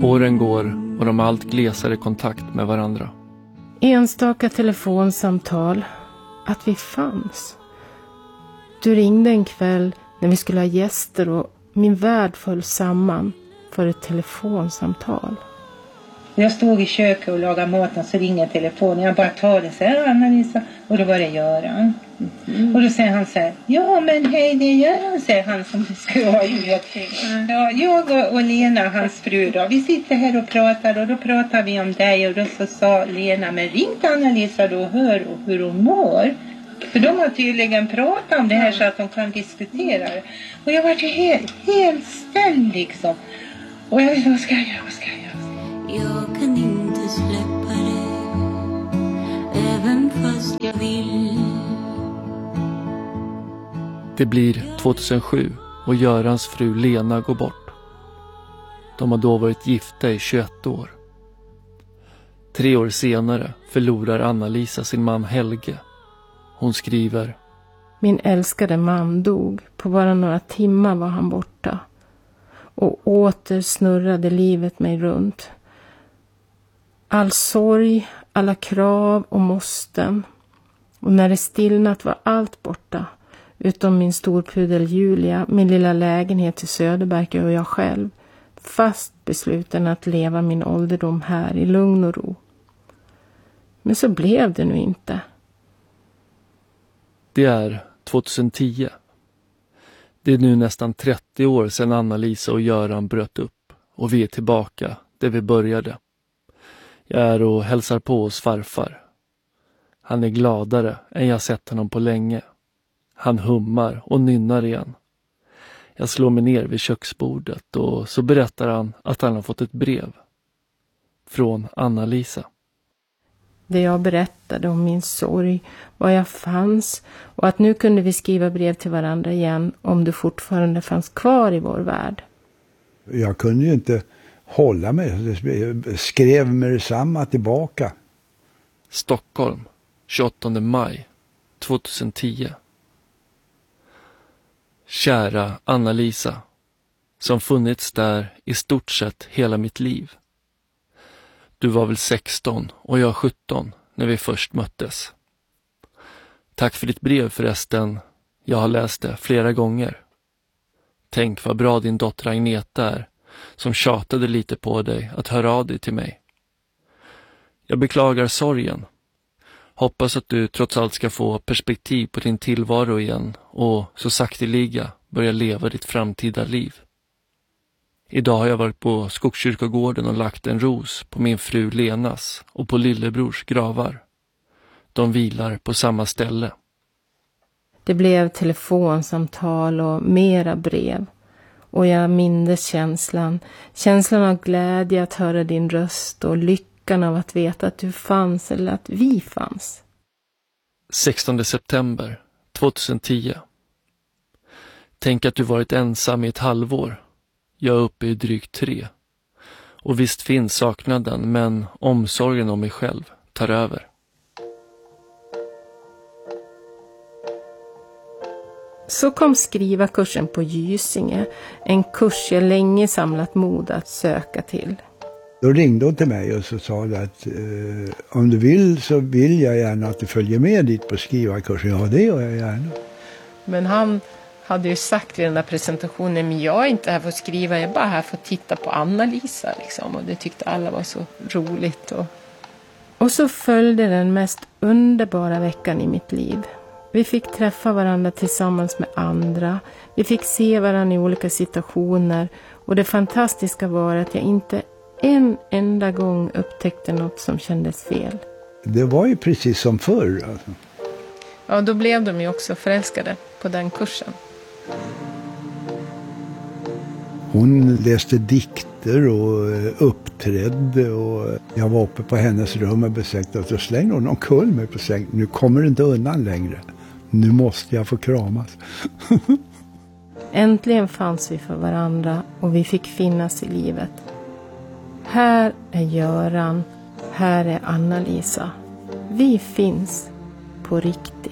Åren går och de har allt glesare kontakt med varandra. Enstaka telefonsamtal. Att vi fanns. Du ringde en kväll när vi skulle ha gäster och min värld föll samman för ett telefonsamtal. Jag stod i köket och lagade maten så ringer telefonen. Jag bara tar det, säger Anna-Lisa. Och då var det Göran. Och då säger han så här, ja men hej det är Göran, säger han som skulle ha inget. Ja, jag och Lena, hans fru då, vi sitter här och pratar och då pratar vi om dig. Och då så sa Lena, men ring till Anna-Lisa då och hör hur hon mår. För de har tydligen pratat om det här så att de kan diskutera det. Och jag var helt ställd liksom. Och jag vad ska jag göra? Jag kan inte släppa dig, även fast jag vill. Det blir 2007 och Görans fru Lena går bort. De har då varit gifta i 21 år. 3 år senare förlorar Anna-Lisa sin man Helge. Hon skriver: Min älskade man dog. På bara några timmar var han borta. Och åter snurrade livet mig runt. All sorg, alla krav och måsten. Och när det stillnat var allt borta. Utom min storpudel Julia, min lilla lägenhet i Söderberg och jag själv. Fast besluten att leva min ålderdom här i lugn och ro. Men så blev det nu inte. Det är 2010. Det är nu nästan 30 år sedan Anna-Lisa och Göran bröt upp och vi är tillbaka där vi började. Jag är och hälsar på hos farfar. Han är gladare än jag sett honom på länge. Han hummar och nynnar igen. Jag slår mig ner vid köksbordet och så berättar han att han har fått ett brev. Från Anna-Lisa. Det jag berättade om min sorg, var jag fanns och att nu kunde vi skriva brev till varandra igen om du fortfarande fanns kvar i vår värld. Jag kunde ju inte hålla mig, jag skrev med detsamma tillbaka. Stockholm, 28 maj 2010. Kära Anna-Lisa, som funnits där i stort sett hela mitt liv. Du var väl 16 och jag 17 när vi först möttes. Tack för ditt brev förresten. Jag har läst det flera gånger. Tänk vad bra din dotter Agneta är, som tjatade lite på dig att höra av dig till mig. Jag beklagar sorgen. Hoppas att du trots allt ska få perspektiv på din tillvaro igen och så sakteliga börja leva ditt framtida liv. Idag har jag varit på Skogskyrkogården och lagt en ros på min fru Lenas och på lillebrors gravar. De vilar på samma ställe. Det blev telefonsamtal och mera brev. Och jag minns känslan av glädje att höra din röst och lyckan av att veta att du fanns eller att vi fanns. 16 september 2010. Tänk att du varit ensam i ett halvår. Jag är uppe i drygt 3. Och visst finns saknaden, men omsorgen om mig själv tar över. Så kom skrivarkursen på Gysinge, en kurs jag länge samlat mod att söka till. Då ringde hon till mig och så sa att om du vill så vill jag gärna att du följer med dit på skrivarkursen. Ja, det gör jag gärna. Men han hade ju sagt vid den där presentationen, men jag är inte här för att skriva, jag är bara här för att titta på Anna-Lisa liksom. Och det tyckte alla var så roligt. Och så följde den mest underbara veckan i mitt liv. Vi fick träffa varandra tillsammans med andra. Vi fick se varandra i olika situationer. Och det fantastiska var att jag inte en enda gång upptäckte något som kändes fel. Det var ju precis som förr. Alltså. Ja, då blev de ju också förälskade på den kursen. Hon läste dikter och uppträdde och jag var uppe på hennes rum och besökte och så slängde hon någon kull mig på sängen. Nu kommer det inte undan längre. Nu måste jag få kramas. Äntligen fanns vi för varandra och vi fick finnas i livet. Här är Göran, här är Anna-Lisa. Vi finns på riktigt.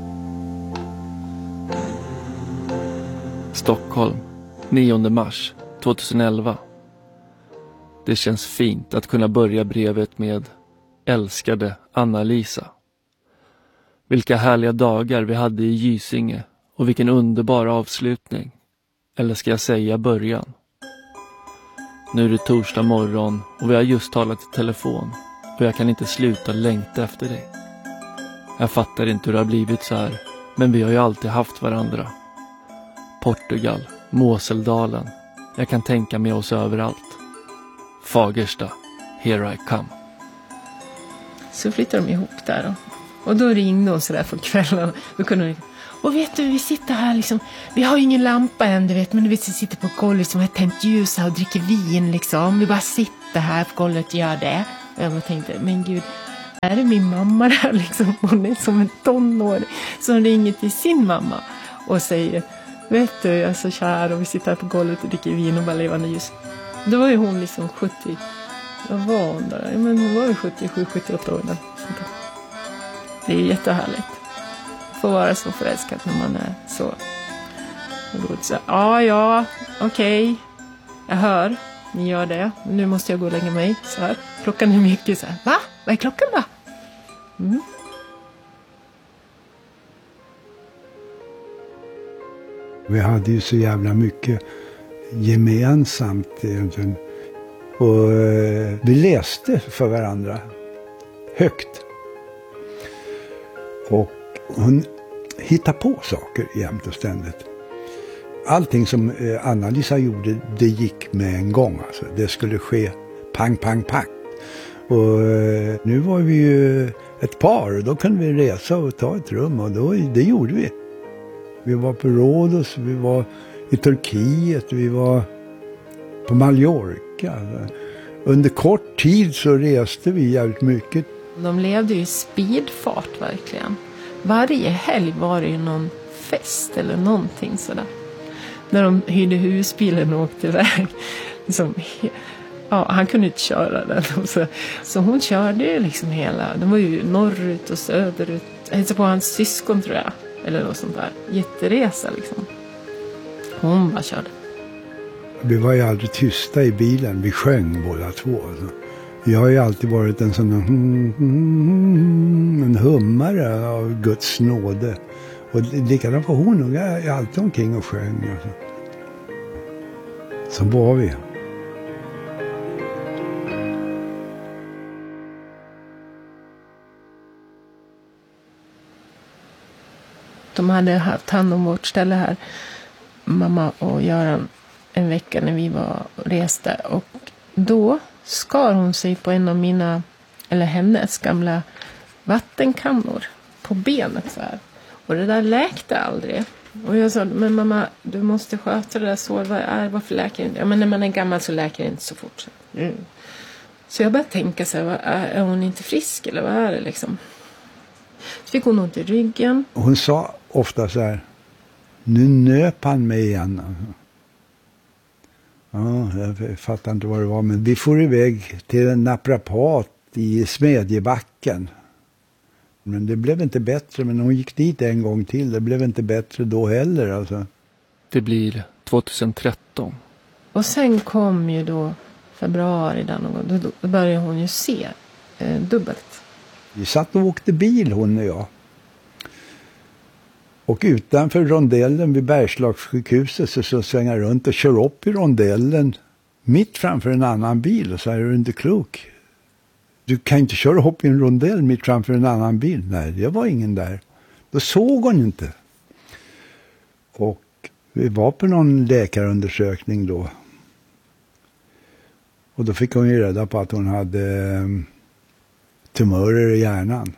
Stockholm, 9 mars 2011. Det känns fint att kunna börja brevet med älskade Anna-Lisa. Vilka härliga dagar vi hade i Gysinge och vilken underbar avslutning. Eller ska jag säga början? Nu är det torsdag morgon och vi har just talat i telefon och jag kan inte sluta längta efter dig. Jag fattar inte hur det har blivit så här, men vi har ju alltid haft varandra. Portugal, Moseldalen, jag kan tänka mig oss överallt. Fagersta, here I come. Så flyttade de ihop där då. Och då ringde hon så där på kvällen. Då kunde hon, och vet du, vi sitter här liksom, vi har ju ingen lampa än, du vet, men vi sitter på golvet som har tänt ljus här och dricker vin liksom. Vi bara sitter här på golvet och gör det. Och jag bara tänkte, men gud, är det min mamma där liksom? Hon är som en tonåring som ringer till sin mamma och säger, vet du, jag är så kär och vi sitter här på golvet och dricker vin och bara levande ljus. Då var ju hon liksom 70, vad var hon där? Men hon var ju 77-78 år där. Det är jättehärligt. Få vara så förälskad när man är så. Så ja, okej. Jag hör, ni gör det. Nu måste jag gå och lägga mig. Så här. Klockan är mycket så här. Va? Vad är klockan då? Mm. Vi hade ju så jävla mycket gemensamt egentligen. Och vi läste för varandra högt. Och hon hittade på saker jämt och ständigt. Allting som Anna-Lisa gjorde, det gick med en gång. Alltså. Det skulle ske pang, pang, pang. Och nu var vi ju ett par och då kunde vi resa och ta ett rum och det gjorde vi. Vi var på Rhodos, vi var i Turkiet, vi var på Mallorca. Under kort tid så reste vi jävligt mycket. De levde ju i speedfart verkligen. Varje helg var det ju någon fest eller någonting sådär. När de hyrde husbilen och åkte iväg. Liksom, ja, han kunde inte köra den. Så hon körde ju liksom hela. De var ju norrut och söderut. Jag hälsade på hans syskon tror jag. Eller något sånt där. Jätteresa liksom. Hon bara körde. Vi var ju aldrig tysta i bilen. Vi sjöng båda två. Jag har ju alltid varit en sån en hummare av Guds nåde. Och likadant var hon. Jag är alltid omkring och sjöng. Alltså. Så var vi. De hade haft hand om vårt ställe här. Mamma och Göran en vecka när vi var reste. Och då skar hon sig på en av mina, eller hennes gamla vattenkannor på benet så här. Och det där läkte aldrig. Och jag sa, men mamma, du måste sköta det där såret. Varför läker det inte? Ja, men när man är gammal så läker det inte så fort. Så jag började tänka så här, är hon inte frisk eller vad är det liksom? Så fick hon ont i ryggen. Hon sa ofta så här, nu nöp han mig igen. Ja, jag fattar inte vad det var, men vi får iväg till en naprapat i Smedjebacken. Men det blev inte bättre, men hon gick dit en gång till. Det blev inte bättre då heller. Alltså. Det blir 2013. Och sen kom ju då februari där någon gång. Då började hon ju se dubbelt. Vi satt och åkte bil, hon och jag. Och utanför rondellen vid Bergslagssjukhuset så svänger runt och kör upp i rondellen mitt framför en annan bil. Och så är du inte klok. Du kan inte köra upp i en rondell mitt framför en annan bil. Nej, det var ingen där. Då såg hon inte. Och vi var på någon läkarundersökning då. Och då fick hon ju reda på att hon hade tumörer i hjärnan.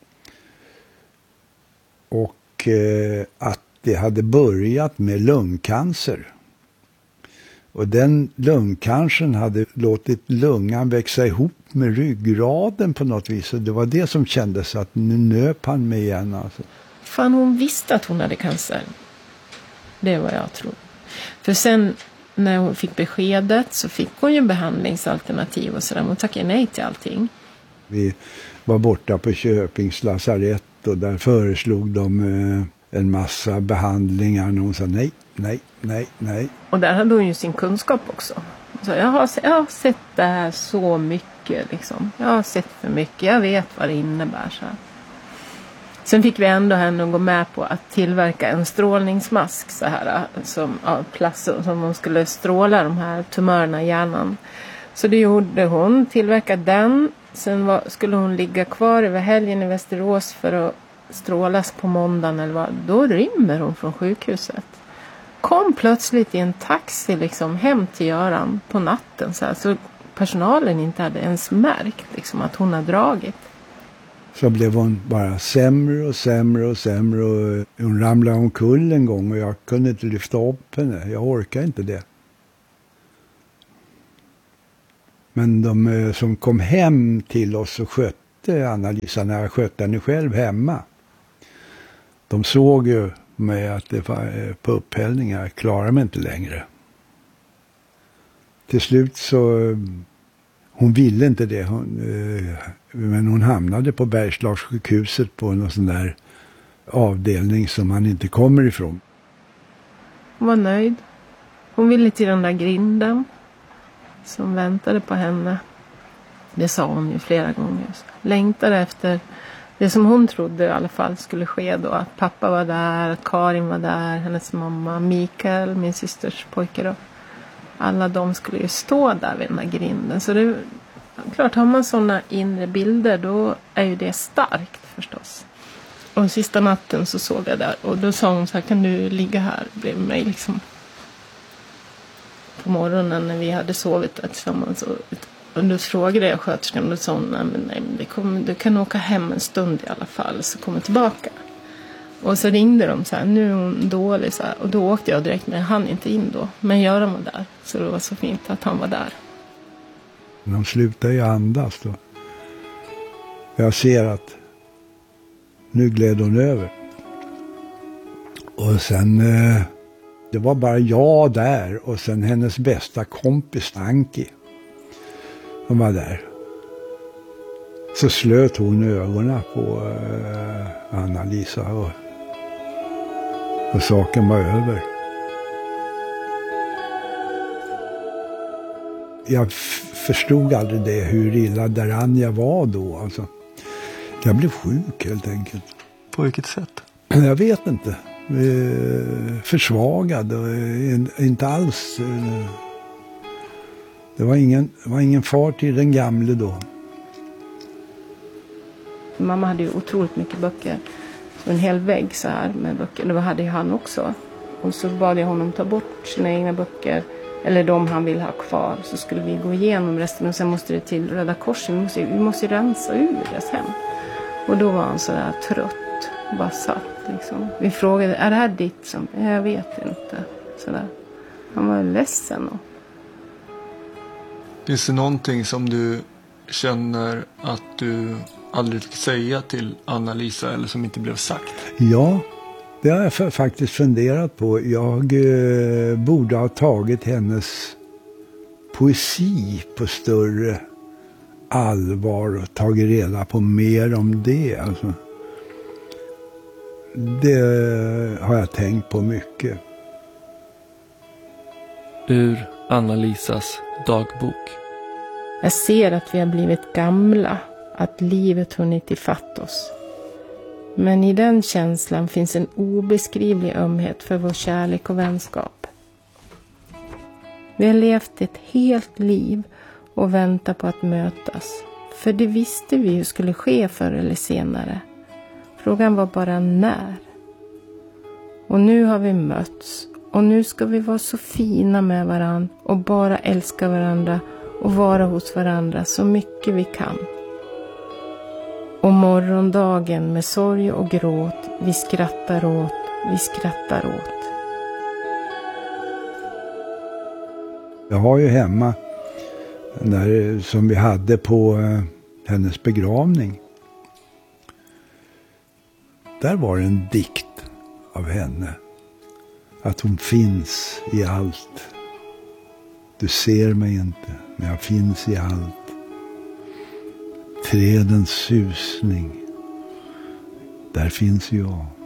Och att det hade börjat med lungcancer. Och den lungcancern hade låtit lungan växa ihop med ryggraden på något vis. Och det var det som kändes att nu nöp han mig igen. Alltså. Fan, hon visste att hon hade cancer. Det var jag tror. För sen när hon fick beskedet så fick hon ju behandlingsalternativ och sådär. Hon tackade nej till allting. Vi var borta på Köpings lasarett och där föreslog de en massa behandlingar. Och hon sa nej. Och där hade hon ju sin kunskap också. Så jag har sett det här så mycket liksom. Jag har sett för mycket. Jag vet vad det innebär så här. Sen fick vi ändå henne att gå med på att tillverka en strålningsmask så här som av plast som hon skulle stråla de här tumörerna i hjärnan. Så det gjorde hon, tillverkade den. Sen skulle hon ligga kvar över helgen i Västerås för att strålas på måndagen eller vad. Då rymmer hon från sjukhuset. Kom plötsligt i en taxi liksom hem till Göran på natten så här, så personalen inte hade ens märkt liksom att hon har dragit. Så blev hon bara sämre och hon ramlade omkull en gång och jag kunde inte lyfta upp henne. Jag orkade inte det. Men de som kom hem till oss och skötte Anna-Lisa när jag skötte henne själv hemma. De såg ju med att det var på upphällningar, klarar mig inte längre. Till slut så, hon ville inte det, men hon hamnade på Bergslagssjukhuset på någon sån där avdelning som han inte kommer ifrån. Hon var nöjd. Hon ville till den där grinden som väntade på henne. Det sa hon ju flera gånger. Längtade efter det som hon trodde i alla fall skulle ske då. Att pappa var där, att Karin var där, hennes mamma, Mikael, min systers pojke då. Alla de skulle ju stå där vid den där grinden. Så det, klart, har man sådana inre bilder då är ju det starkt förstås. Och sista natten så såg jag där och då sa hon så här, kan du ligga här bredvid mig liksom. På morgonen när vi hade sovit där tillsammans och då frågade jag sköterskan och då sa hon, nej, du kan åka hem en stund i alla fall så kommer tillbaka. Och så ringde de så här, nu är hon dålig så här, och då åkte jag direkt men jag hann inte in då. Men Göran var där så det var så fint att han var där. De slutade ju andas då. Jag ser att nu gled hon över. Och sen, det var bara jag där och sen hennes bästa kompis Anki. De var där. Så slöt hon ögonen på Anna-Lisa och saken var över. Jag förstod aldrig det, hur illa däran jag var då. Alltså. Jag blev sjuk helt enkelt. På vilket sätt? Jag vet inte. Försvagad och inte alls. Det var ingen far till den gamle då. Mamma hade ju otroligt mycket böcker. Så en hel vägg så här med böcker. Det hade ju han också. Och så bad jag honom ta bort sina egna böcker. Eller de han vill ha kvar. Så skulle vi gå igenom resten. Och sen måste det till Röda Korset. Vi måste rensa ur det sen. Och då var han så där trött. Bara satt liksom. Vi frågade, är det här ditt som? Jag vet inte. Så där. Han var ledsen. Och... Finns det någonting som du känner att du aldrig fick säga till Anna-Lisa eller som inte blev sagt? Ja, det har jag faktiskt funderat på. Jag borde ha tagit hennes poesi på större allvar och tagit reda på mer om det. Alltså, det har jag tänkt på mycket. Ur Anna-Lisas dagbok. Jag ser att vi har blivit gamla. Att livet hunnit ifatt oss. Men i den känslan finns en obeskrivlig ömhet för vår kärlek och vänskap. Vi har levt ett helt liv och väntat på att mötas. För det visste vi ju skulle ske förr eller senare. Frågan var bara när. Och nu har vi mötts. Och nu ska vi vara så fina med varandra och bara älska varandra och vara hos varandra så mycket vi kan. Och morgondagen med sorg och gråt, vi skrattar åt. Jag har ju hemma, där, som vi hade på hennes begravning. Där var en dikt av henne. Att hon finns i allt. Du ser mig inte, men jag finns i allt. Trädens susning. Där finns jag.